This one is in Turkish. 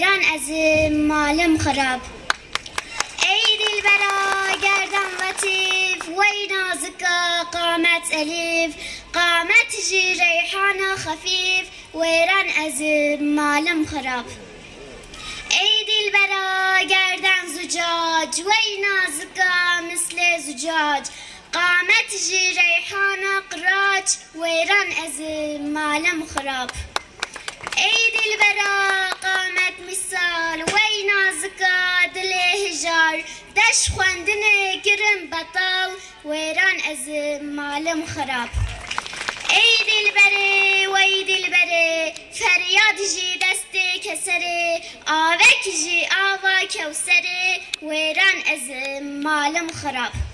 Can ezim malım xarab. Ey dilbera gerdan latif, vey nazika qamet elif, qamet ji reyhana khafif, veyran ezim malım xarab. Ey dilbera gerdan zucac, vey nazika misle zucac, qamet ji reyhana qirac, veyran ezim malım xarab. Ey dilbera qamet misal, vey nazika dile hijar, deş xwendine girim betal, veyran ezim malım xarab. Ey dilbere, vey dilbere, feryad ji destê keserê, avek ji ava kewserê, wêran ezim malım xarab.